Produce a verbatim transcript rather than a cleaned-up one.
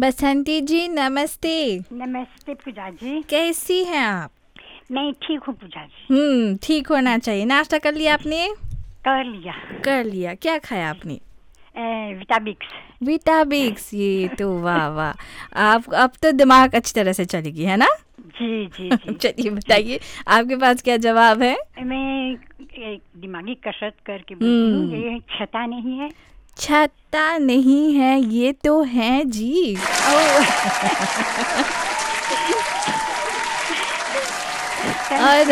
बसंती जी नमस्ते। नमस्ते पूजा जी। कैसी हैं आप? मैं ठीक हूँ पूजा जी। हम्म ठीक होना चाहिए। नाश्ता कर लिया आपने? कर लिया। कर लिया। क्या खाया आपने? विटाबिक्स। विटाबिक्स, ये तो वाह वाह। आप अब तो दिमाग अच्छी तरह से चलेगी है ना? जी जी जी। चलिए बताइए आपके पास क्या जवाब है? मैं एक दिमागी कसरत करके बोलती हूँ, ये छता नहीं है। छता नहीं है, ये तो है जी। और